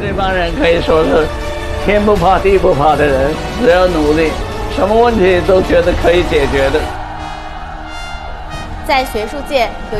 这帮人可以说是天不怕地不怕的人，只要努力，什么问题都觉得可以解决的。 在学术界有